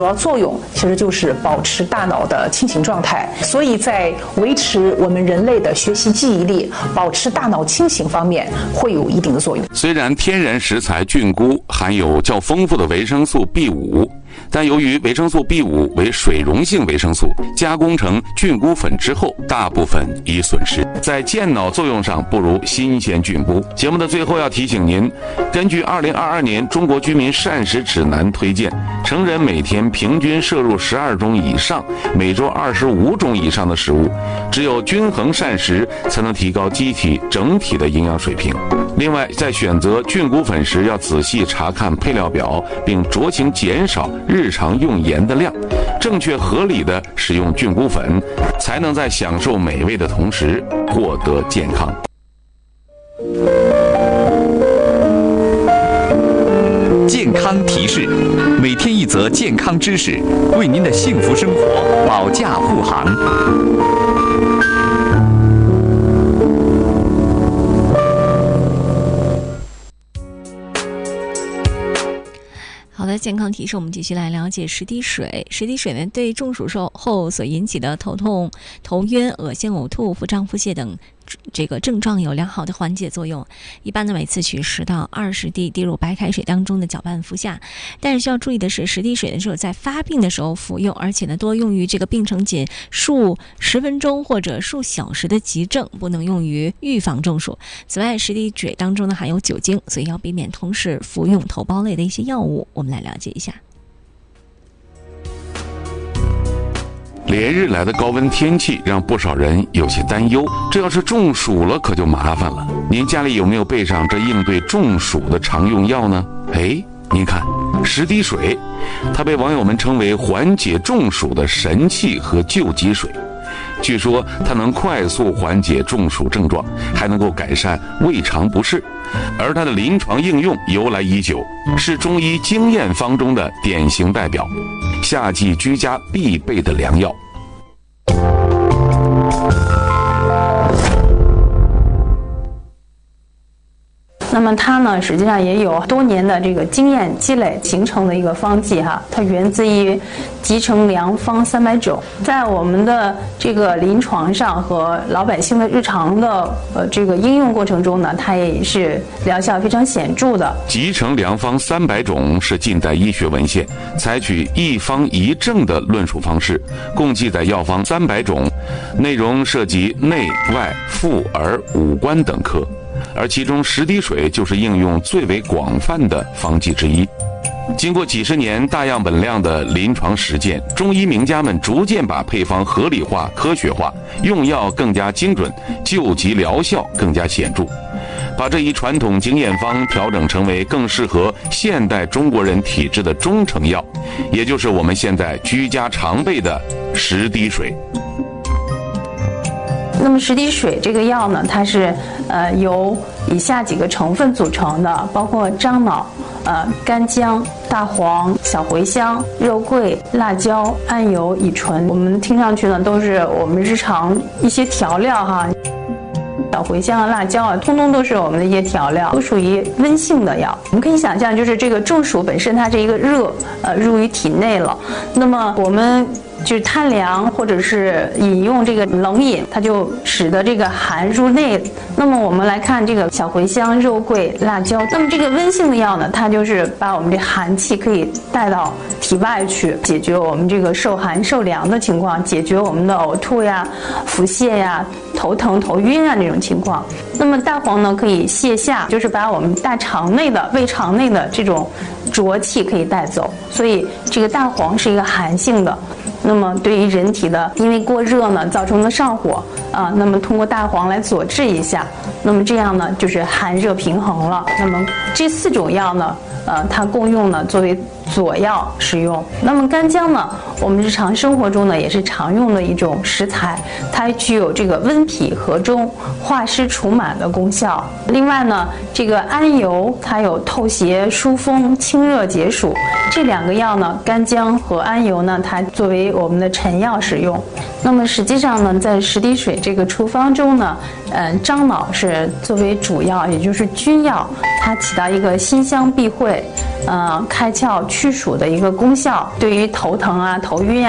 主要作用其实就是保持大脑的清醒状态，所以在维持我们人类的学习记忆力、保持大脑清醒方面会有一定的作用。 虽然天然食材菌菇含有较丰富的维生素 B5，但由于维生素 B5 为水溶性维生素，加工成菌菇粉之后，大部分已损失，在健脑作用上不如新鲜菌菇。节目的最后要提醒您，根据2022年中国居民膳食指南推荐，成人每天平均摄入12种以上，每周25种以上的食物，只有均衡膳食才能提高机体整体的营养水平。另外，在选择菌菇粉时，要仔细查看配料表，并酌情减少日常用盐的量，正确合理的使用菌菇粉，才能在享受美味的同时获得健康。 健康提示，每天一则健康知识，为您的幸福生活保驾护航。 好的，健康提示，我们继续来了解食滴水。食滴水呢，对中暑后所引起的头痛、头晕、恶心、呕吐、腹胀、腹泻等这个症状有良好的缓解作用。一般呢，每次取10到20滴滴入白开水当中的搅拌服下。但是需要注意的是，食滴水呢只有在发病的时候服用，而且呢多用于这个病程仅数10分钟或者数小时的急症，不能用于预防中暑。此外，食滴水当中呢含有酒精，所以要避免同时服用头孢类的一些药物。我们来了解一下。 连日来的高温天气让不少人有些担忧，这要是中暑了可就麻烦了。您家里有没有备上这应对中暑的常用药呢？您看食滴水，它被网友们称为缓解中暑的神器和救急水。据说它能快速缓解中暑症状，还能够改善胃肠不适，而它的临床应用由来已久，是中医经验方中的典型代表，夏季居家必备的良药。 那么它呢，实际上也有多年的这个经验积累形成的一个方剂哈，它源自于集成良方300种，在我们的这个临床上和老百姓的日常的这个应用过程中呢，它也是疗效非常显著的。 集成良方300种是近代医学文献，采取一方一证的论述方式，共记载药方300种，内容涉及内外妇儿五官等科。而其中食滴水就是应用最为广泛的方剂之一。经过几十年大样本量的临床实践，中医名家们逐渐把配方合理化、科学化，用药更加精准，救急疗效更加显著，把这一传统经验方调整成为更适合现代中国人体质的中成药，也就是我们现在居家常备的食滴水。 那么食滴水这个药呢，它是由以下几个成分组成的，包括樟脑、干姜、大黄、小茴香、肉桂、辣椒、桉油、乙醇。我们听上去呢都是我们日常一些调料哈。小茴香啊、辣椒啊，通通都是我们的一些调料，都属于温性的药。我们可以想象，就是这个中暑本身它这一个热入于体内了，那么我们就是贪凉或者是饮用这个冷饮，它就使得这个寒入内。那么我们来看这个小茴香、肉桂、辣椒，那么这个温性的药呢，它就是把我们这寒气可以带到体外去，解决我们这个受寒受凉的情况，解决我们的呕吐呀、腹泻呀、头疼头晕啊这种情况。那么大黄呢，可以泻下，就是把我们大肠内的胃肠内的这种浊气可以带走，所以这个大黄是一个寒性的。那么对于人体的因为过热呢造成的上火啊，那么通过大黄来佐治一下，那么这样呢就是寒热平衡了。那么这4种药呢，它共用呢作为佐药使用。那么干姜呢，我们日常生活中呢也是常用的一种食材，它具有这个温脾和中、化湿除螨的功效。另外呢，这个桉油它有透邪、疏风、清热解暑。这2个药呢，干姜和桉油呢，它作为我们的臣药使用。那么实际上呢，在食滴水这个处方中呢，樟脑是作为主药，也就是君药，它起到一个辛香避秽、 开窍祛暑的一个功效，对于头疼啊、头晕啊。